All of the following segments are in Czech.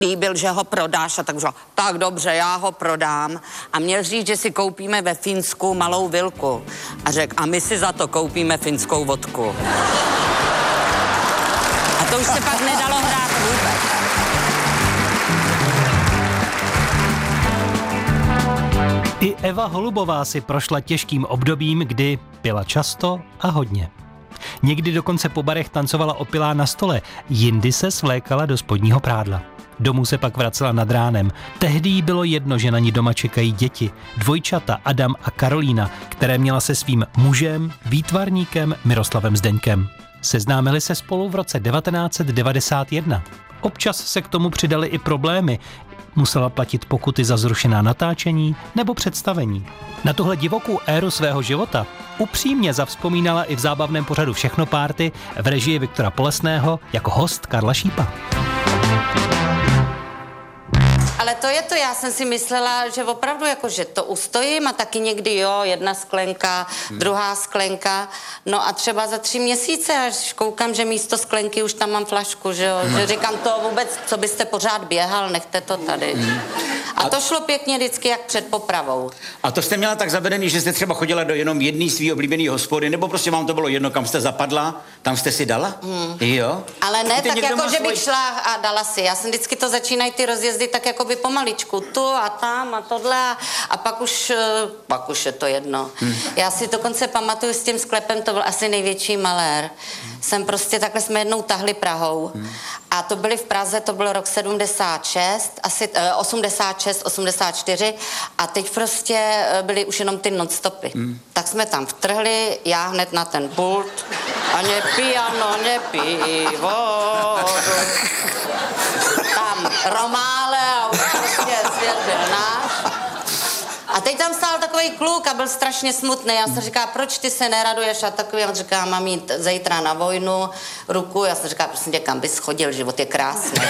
líbil, že ho prodáš a tak říkal, tak dobře, já ho prodám. A měl říct, že si koupíme ve Finsku malou vilku. A řekl, a my si za to koupíme finskou vodku. A to už se pak nedalo hrát vůbec. I Eva Holubová si prošla těžkým obdobím, kdy pila často a hodně. Někdy dokonce po barech tancovala opilá na stole, jindy se svlékala do spodního prádla. Domů se pak vracela nad ránem. Tehdy jí bylo jedno, že na ní doma čekají děti, dvojčata Adam a Karolína, které měla se svým mužem, výtvarníkem Miroslavem Zdeňkem. Seznámili se spolu v roce 1991. Občas se k tomu přidaly i problémy. Musela platit pokuty za zrušená natáčení nebo představení. Na tuhle divokou éru svého života upřímně zavzpomínala i v zábavném pořadu Všechno párty v režii Viktora Polesného jako host Karla Šípa. Ale to je to, já jsem si myslela, že opravdu jako, že to ustojím a taky někdy jo, jedna sklenka, druhá sklenka, no a třeba za 3 měsíce, až koukám, že místo sklenky už tam mám flašku, že jo, že říkám to vůbec, co byste pořád běhal, nechte to tady. A to šlo pěkně vždycky jak před popravou. A to jste měla tak zavedený, že jste třeba chodila do jenom jedné svý oblíbený hospody, nebo prostě vám to bylo jedno, kam jste zapadla, tam jste si dala? Jo. Ale ne tak jako, že bych šla a dala si. Já jsem vždycky to začínají ty rozjezdy tak jako by pomaličku, tu a tam a tohle a pak už je to jedno. Já si dokonce pamatuju s tím sklepem, to byl asi největší malér. Jsem prostě takhle jsme jednou tahli Prahou a to byli v Praze, to byl rok 76, asi 86, 84 a teď prostě byly už jenom ty nonstopy. Tak jsme tam vtrhli, já hned na ten pult a nepiano, nepivo. Tam romále a už prostě svět byl náš. A teď tam stál takový kluk a byl strašně smutný. Já jsem říkala, proč ty se neraduješ? A takový, on říká, mám jít zítra na vojnu, ruku. Já jsem říkala, prosím tě, kam bys chodil, život je krásný.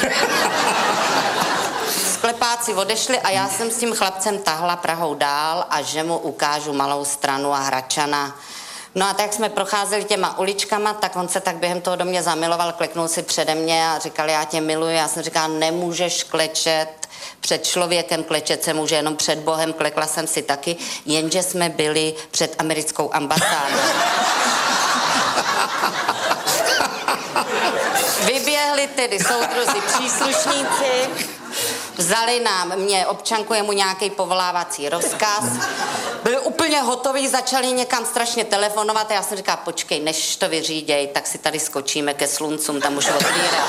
Sklepáci odešli a já jsem s tím chlapcem tahla Prahou dál a že mu ukážu Malou Stranu a Hradčana. No a tak jsme procházeli těma uličkama, tak on se tak během toho do mě zamiloval, kleknul si přede mě a říkal, já tě miluji. Já jsem říkala, nemůžeš klečet před člověkem, klečet se může jenom před Bohem, klekla jsem si taky, jenže jsme byli před americkou ambasádou. Vyběhli tedy soudruzi příslušníci, vzali mě občanku, jemu nějaký povolávací rozkaz. Byli úplně hotoví, začali někam strašně telefonovat a já jsem říkala, počkej, než to vyříděj, tak si tady skočíme ke sluncům, tam už otvírá.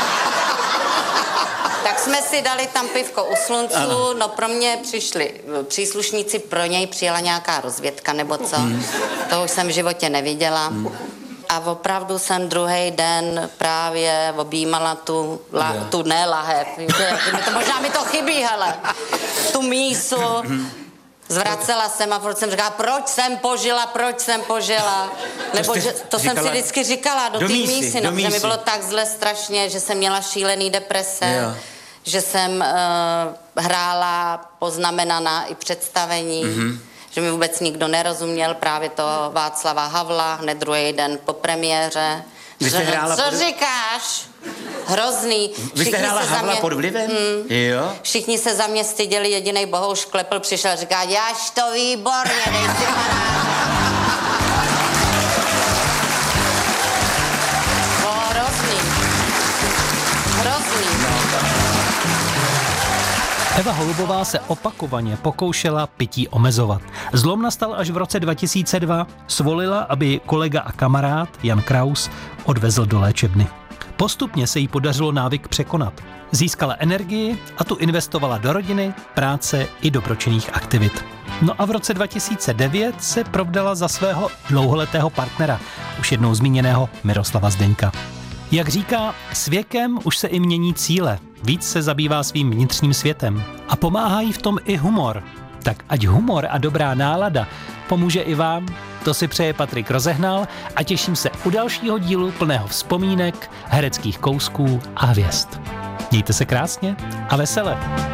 Tak jsme si dali tam pivko u slunců, no pro mě přišli příslušníci, pro něj přijela nějaká rozvědka nebo co, to už jsem v životě neviděla. A opravdu jsem druhý den právě objímala tu lahev, možná mi to chybí, hele, tu mísu, zvracela jsem a furt jsem říkala, proč jsem požila, nebo že, to jsem si vždycky říkala do té mísy, no, že mi bylo tak zle strašně, že jsem měla šílený deprese, jo. Že jsem hrála poznamenaná i představení, že mi vůbec nikdo nerozuměl, právě to Václava Havla, hned druhý den po premiéře. Co říkáš? Hrozný. Vy jste hrála Havla pod vlivem? Jo. Všichni se za mě styděli, jedinej Bohouš Klepl přišel a říká, jáš to výborně, dej si Hrozný. Eva Holubová se opakovaně pokoušela pití omezovat. Zlom nastal až v roce 2002. Svolila, aby kolega a kamarád Jan Kraus odvezl do léčebny. Postupně se jí podařilo návyk překonat. Získala energii a tu investovala do rodiny, práce i dobročinných aktivit. No a v roce 2009 se provdala za svého dlouholetého partnera, už jednou zmíněného Miroslava Zdeňka. Jak říká, s věkem už se i mění cíle, víc se zabývá svým vnitřním světem a pomáhá jí v tom i humor. Tak ať humor a dobrá nálada pomůže i vám, to si přeje Patrik Rozehnal a těším se u dalšího dílu plného vzpomínek, hereckých kousků a hvězd. Mějte se krásně a vesele.